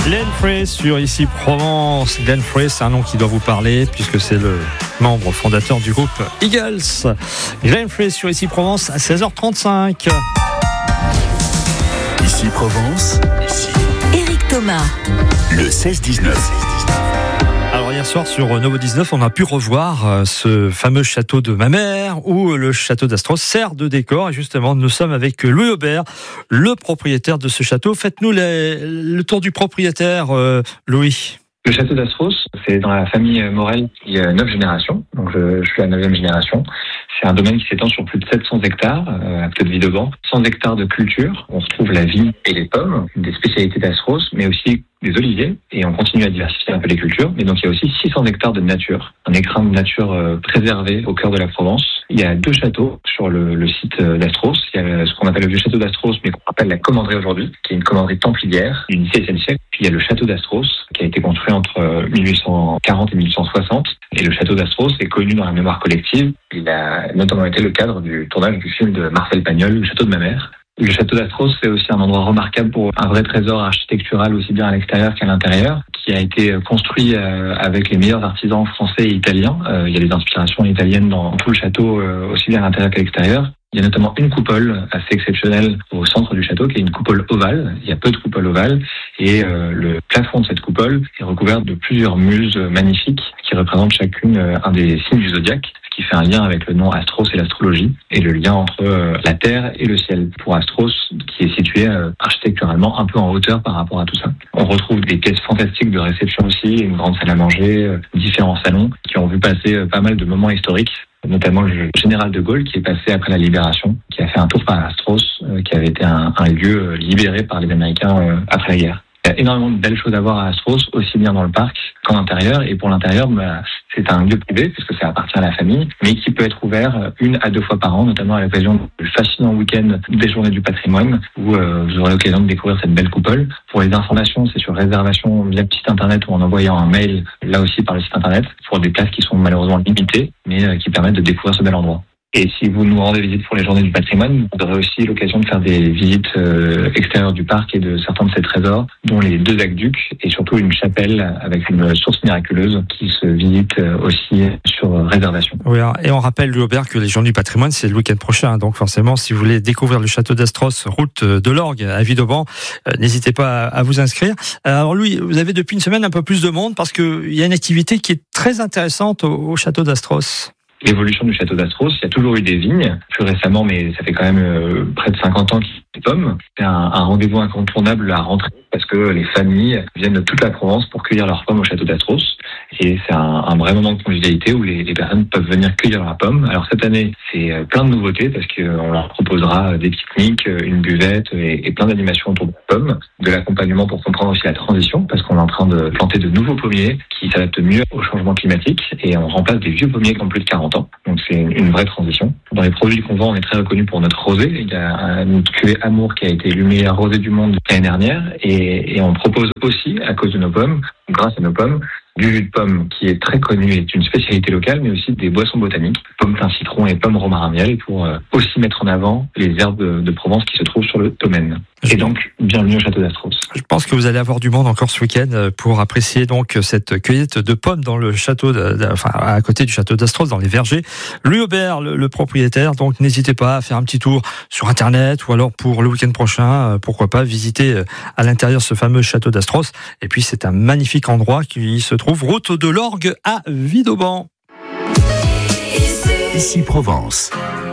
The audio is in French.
Glenn Frey sur Ici Provence. Glenn Frey, c'est un nom qui doit vous parler puisque c'est le membre fondateur du groupe Eagles. Glenn Frey sur Ici Provence à 16h35. Ici Provence. Éric Thomas. Le 16-19. Alors hier soir sur Novo 19, on a pu revoir ce fameux château de Mamers où le château d'Astros sert de décor. Et justement, nous sommes avec Louis Aubert, le propriétaire de ce château. Faites-nous le tour du propriétaire, Louis. Le château d'Astros, c'est dans la famille Morel qui est 9 générations. Donc je suis la 9e génération. C'est un domaine qui s'étend sur plus de 700 hectares à côté de Villeurbanne. 100 hectares de culture. On retrouve la vigne et les pommes, des spécialités d'Astros, mais aussi des oliviers. Et on continue à diversifier un peu les cultures. Mais donc il y a aussi 600 hectares de nature. Un écrin de nature préservé au cœur de la Provence. Il y a 2 châteaux sur le site d'Astros. Il y a ce qu'on appelle le vieux château d'Astros, mais qu'on appelle la commanderie aujourd'hui, qui est une commanderie templière du XVIIe siècle. Puis il y a le château d'Astros, qui a été construit entre 1840 et 1860. Et le château d'Astros est connu dans la mémoire collective. Il a notamment été le cadre du tournage du film de Marcel Pagnol, Le Château de Mamers. Le château d'Astros, c'est aussi un endroit remarquable pour un vrai trésor architectural, aussi bien à l'extérieur qu'à l'intérieur, qui a été construit avec les meilleurs artisans français et italiens. Il y a des inspirations italiennes dans tout le château, aussi bien à l'intérieur qu'à l'extérieur. Il y a notamment une coupole assez exceptionnelle au centre du château, qui est une coupole ovale. Il y a peu de coupoles ovales, et le plafond de cette coupole est recouvert de plusieurs muses magnifiques qui représentent chacune un des signes du zodiaque, ce qui fait un lien avec le nom Astros et l'astrologie, et le lien entre la terre et le ciel. Pour Astros, qui est situé architecturalement un peu en hauteur par rapport à tout ça. On retrouve des pièces fantastiques de réception aussi, une grande salle à manger, différents salons qui ont vu passer pas mal de moments historiques, notamment le général de Gaulle qui est passé après la Libération, qui a fait un tour par Astros, qui avait été un lieu libéré par les Américains après la guerre. Il y a énormément de belles choses à voir à Astros, aussi bien dans le parc qu'en intérieur. Et pour l'intérieur, c'est un lieu privé, puisque ça appartient à la famille, mais qui peut être ouvert 1 à 2 fois par an, notamment à l'occasion du fascinant week-end des Journées du Patrimoine, où vous aurez l'occasion de découvrir cette belle coupole. Pour les informations, c'est sur réservation via le site internet ou en envoyant un mail, là aussi par le site internet, pour des places qui sont malheureusement limitées, mais qui permettent de découvrir ce bel endroit. Et si vous nous rendez visite pour les Journées du Patrimoine, vous aurez aussi l'occasion de faire des visites extérieures du parc et de certains de ses trésors, dont les 2 aqueducs et surtout une chapelle avec une source miraculeuse qui se visite aussi sur réservation. Oui, et on rappelle, Louis Aubert, que les Journées du Patrimoine, c'est le week-end prochain. Donc forcément, si vous voulez découvrir le château d'Astros, route de l'Orgue à Villeurbanne, n'hésitez pas à vous inscrire. Alors Louis, vous avez depuis une semaine un peu plus de monde parce qu'il y a une activité qui est très intéressante au château d'Astros. L'évolution du château d'Astros, il y a toujours eu des vignes, plus récemment, mais ça fait quand même près de 50 ans qu'il y a des pommes. C'est un rendez-vous incontournable à rentrer parce que les familles viennent de toute la Provence pour cueillir leurs pommes au château d'Astros. Et c'est un vrai moment de convivialité où les personnes peuvent venir cueillir leurs pommes. Alors cette année, c'est plein de nouveautés parce qu'on leur proposera des pique-niques, une buvette et plein d'animations autour de la pomme, de l'accompagnement pour comprendre aussi la transition parce qu'on est en train de planter de nouveaux pommiers qui s'adaptent mieux au changement climatique et on remplace des vieux pommiers qui ont plus de 40 ans. Donc c'est une vraie transition. Dans les produits qu'on vend, on est très reconnu pour notre rosé. Il y a notre cuvée Amour qui a été élu meilleur rosé du monde l'année dernière et on propose aussi, à cause de nos pommes, grâce à nos pommes, du jus de pomme qui est très connu et est une spécialité locale, mais aussi des boissons botaniques, pommes plein citron et pommes romarin miel, pour aussi mettre en avant les herbes de Provence qui se trouvent sur le domaine. Et donc, bienvenue au château d'Astros. Je pense que vous allez avoir du monde encore ce week-end pour apprécier donc cette cueillette de pommes dans le château, à côté du château d'Astros, dans les vergers. Louis Aubert, le propriétaire, donc n'hésitez pas à faire un petit tour sur Internet ou alors pour le week-end prochain, pourquoi pas visiter à l'intérieur ce fameux château d'Astros. Et puis c'est un magnifique endroit qui se trouve route de l'Orgue à Villeurbanne. Ici Provence.